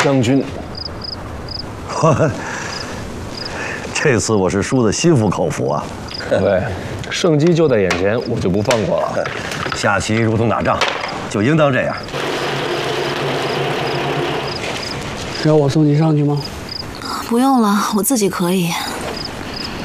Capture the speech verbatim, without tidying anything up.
将军。 这次我是输得心服口服啊。 对，胜机就在眼前，我就不放过了。 下棋如同打仗，就应当这样。 要我送你上去吗？ 不用了，我自己可以。